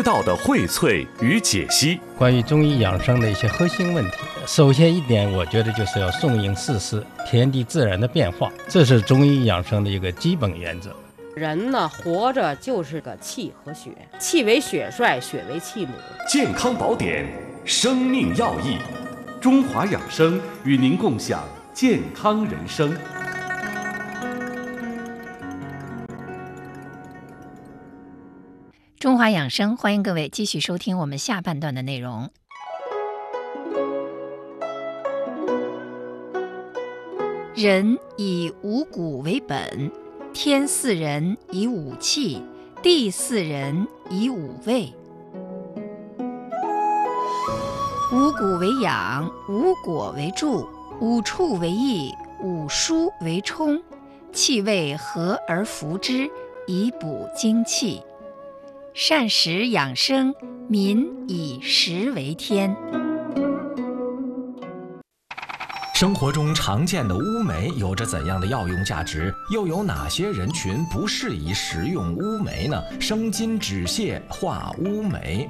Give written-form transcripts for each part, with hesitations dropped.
道的荟萃与解析。 关于中医养生的一些核心问题，首先一点，我觉得就是要顺应四时，天地自然的变化，这是中医养生的一个基本原则。 人呢，活着就是个气和血，气为血帅，血为气母。 健康宝典，生命要义，中华养生与您共享健康人生。 中华养生，欢迎各位继续收听我们下半段的内容。人以五谷为本，天祀人以五气，地祀人以五味。五谷为养，五果为助，五畜为益，五蔬为充，气味和而服之，以补精气。膳食养生，民以食为天。 生活中常见的乌梅有着怎样的药用价值？又有哪些人群不适宜食用乌梅呢？生津止泻，化乌梅。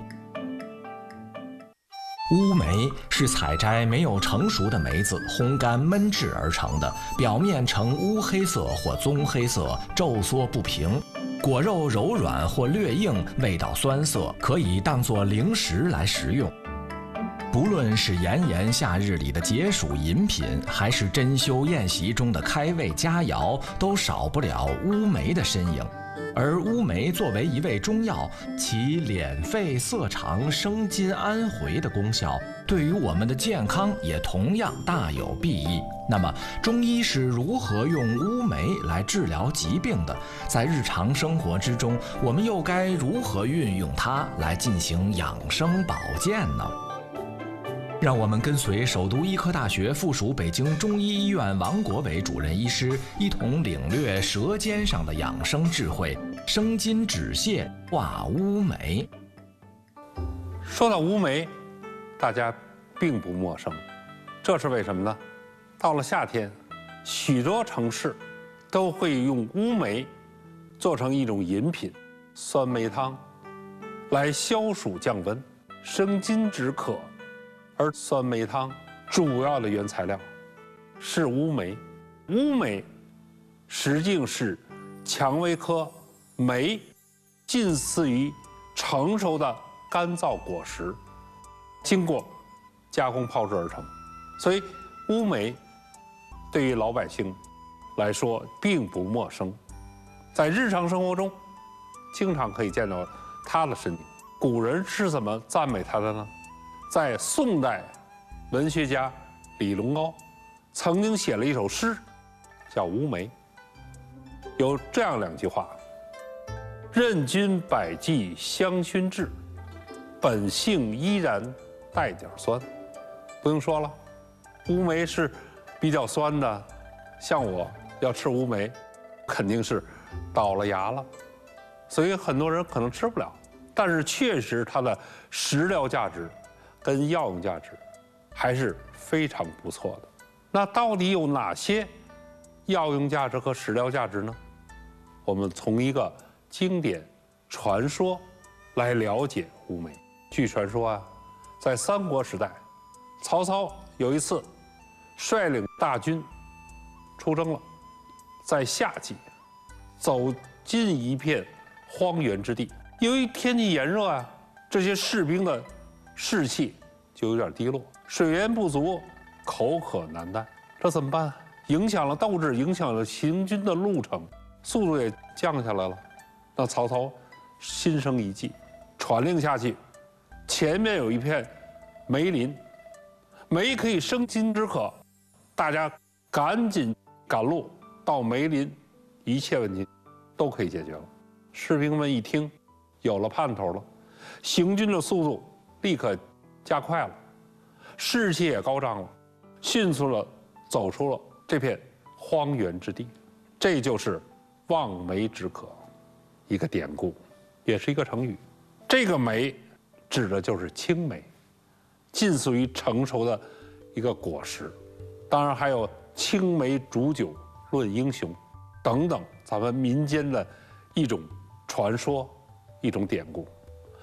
乌梅是采摘没有成熟的梅子烘干焖制而成的，表面呈乌黑色或棕黑色，皱缩不平。果肉柔软或略硬，味道酸涩，可以当作零食来食用。不论是炎炎夏日里的解暑饮品，还是珍馐宴席中的开胃佳肴，都少不了乌梅的身影。而乌梅作为一味中药，其敛肺涩肠、生津安回的功效，对于我们的健康也同样大有裨益。那么，中医是如何用乌梅来治疗疾病的？在日常生活之中，我们又该如何运用它来进行养生保健呢？让我们跟随首都医科大学附属北京中医医院王国伟主任医师，一同领略舌尖上的养生智慧，生津止泻，化乌梅。 说到乌梅，大家并不陌生，这是为什么呢？到了夏天，许多城市都会用乌梅做成一种饮品酸梅汤，来消暑降温、生津止渴。而酸梅汤主要的原材料是乌梅，乌梅实际是蔷薇科梅近似于成熟的干燥果实，经过加工炮制而成，所以乌梅对于老百姓来说并不陌生，在日常生活中经常可以见到它的身影。古人是怎么赞美它的呢？在宋代，文学家李龙高曾经写了一首诗，叫《乌梅》，有这样两句话：任君百计香熏制，本性依然带点酸。不用说了，乌梅是比较酸的，像我要吃乌梅，肯定是倒了牙了，所以很多人可能吃不了。但是确实它的食疗价值跟药用价值还是非常不错的。那到底有哪些药用价值和食疗价值呢？我们从一个经典传说来了解乌梅。据传说啊，在三国时代，曹操有一次率领大军出征了，在夏季走进一片荒原之地，由于天气炎热啊，这些士兵的士气就有点低落，水源不足，口渴难耐，这怎么办？影响了斗志，影响了行军的路程，速度也降下来了。那曹操心生一计，传令下去，前面有一片梅林，梅可以生津止渴，大家赶紧赶路到梅林，一切问题都可以解决了。士兵们一听，有了盼头了，行军的速度立刻加快了，士气也高涨了，迅速地走出了这片荒原之地。这就是望梅止渴，一个典故，也是一个成语。这个梅指的就是青梅，近似于成熟的一个果实。当然还有青梅煮酒论英雄等等，咱们民间的一种传说，一种典故。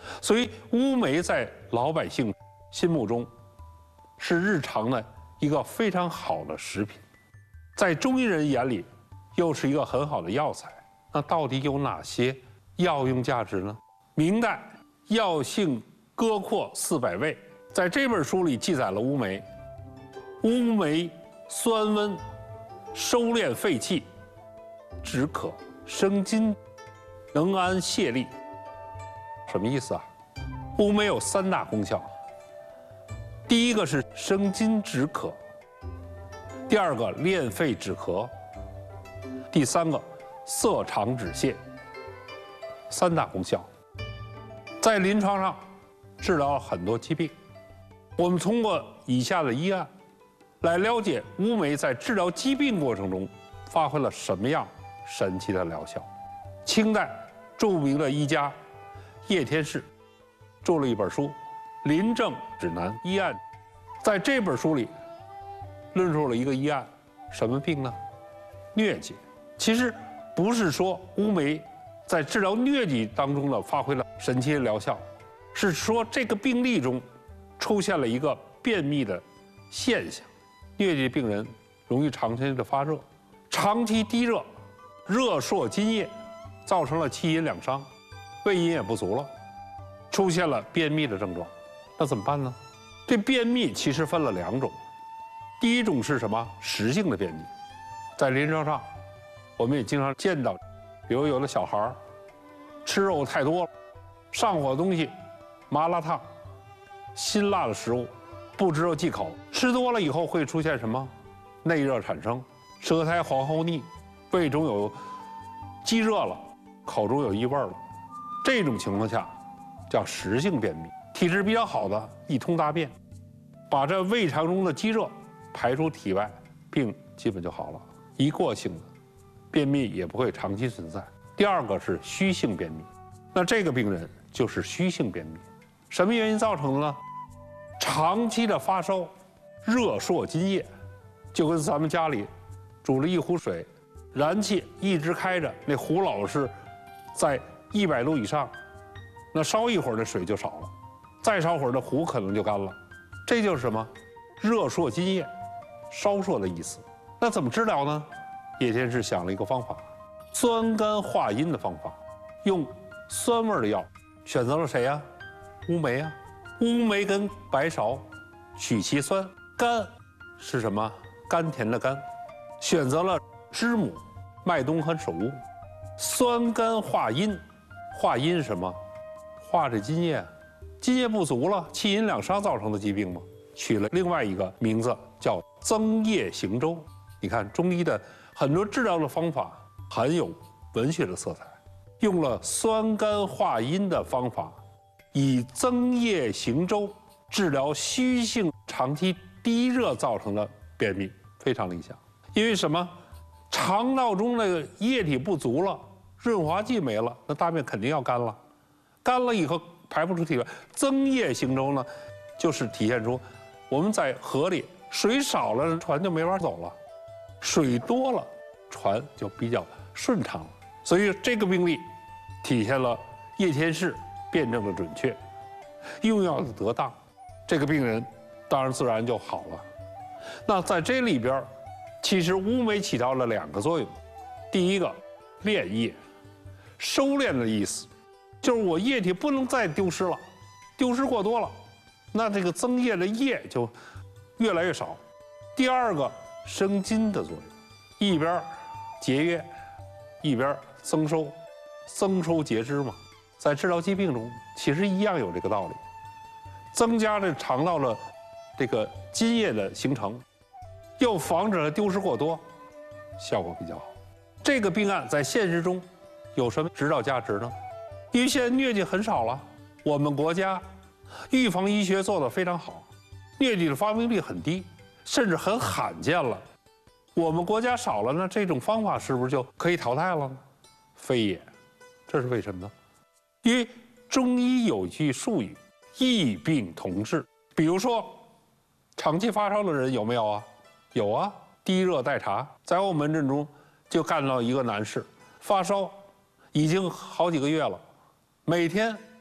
所以乌梅在老百姓心目中是日常的一个非常好的食品，在中医人眼里又是一个很好的药材。那到底有哪些药用价值呢？明代《药性歌括400味》在这本书里记载了乌梅。乌梅酸温，收敛肺气，止渴生津，能安泄痢。什么意思啊？乌梅有3大功效，第一个是生津止渴，第二个练肺止咳，第三个涩肠止泻。3大功效，在临床上治疗了很多疾病。我们通过以下的医案来了解乌梅在治疗疾病过程中发挥了什么样神奇的疗效。清代著名的医家叶天士著了一本书《临症指南医案》，在这本书里论述了一个医案，什么病呢？疟疾。其实不是说乌梅在治疗疟疾当中呢发挥了神奇的疗效，是说这个病例中出现了一个便秘的现象。疟疾病人容易长期的发热，长期低热，热烁津液，造成了气阴两伤，胃阴也不足了，出现了便秘的症状。那怎么办呢？这便秘其实分了2种，第一种是什么？实性的便秘，在临床上我们也经常见到，比如有的小孩吃肉太多了，上火的东西，麻辣烫、辛辣的食物不知道忌口，吃多了以后会出现什么？内热产生，舌苔黄厚腻，胃中有积热了，口中有异味了。这种情况下叫实性便秘。体质比较好的一通大便，把这胃肠中的积热排出体外，病基本就好了。一过性的便秘也不会长期存在。第二个是虚性便秘，那这个病人就是虚性便秘，什么原因造成的呢？长期的发烧，热烁津液，就跟咱们家里煮了一壶水，燃气一直开着，那壶老是在100度以上，那烧一会儿，那水就少了，再烧会儿，那壶可能就干了。这就是什么？热烁津液，烧烁的意思。那怎么治疗呢？叶天士想了一个方法，酸甘化阴的方法，用酸味的药，选择了谁呀？乌梅啊。乌梅跟白芍，取其酸，甘是什么？甘甜的甘，选择了知母、麦冬和首乌，酸甘化阴，化阴是什么？化这津液，津液不足了，气阴两伤造成的疾病嘛，取了另外一个名字叫增液行舟。你看中医的很多治疗的方法很有文学的色彩，用了酸甘化阴的方法，以增液行舟治疗虚性长期低热造成的便秘，非常理想。因为什么？肠道中的液体不足了，润滑剂没了，那大便肯定要干了，干了以后排不出体外。增液行舟呢，就是体现出我们在河里水少了，船就没法走了，水多了，船就比较顺畅了。所以这个病例体现了叶天士辩证的准确，用药的得当，这个病人当然自然就好了。那在这里边，其实乌梅起到了2个作用。第一个，敛液，收敛的意思，就是我液体不能再丢失了，丢失过多了，那这个增液的液就越来越少。第二个，生津的作用，一边节约，一边增收节脂嘛。在治疗疾病中，其实一样有这个道理，增加这肠道的这个津液的形成，又防止了丢失过多，效果比较好。这个病案在现实中有什么指导价值呢？因为现在疟疾很少了，我们国家预防医学做得非常好，疟疾的发病率很低，甚至很罕见了。我们国家少了呢，这种方法是不是就可以淘汰了呢？非也，这是为什么呢？因为中医有句术语，异病同治。比如说，长期发烧的人有没有啊？有啊，低热待查。在我门诊中就看到一个男士，发烧已经好几个月了，每天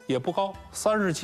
也不高，37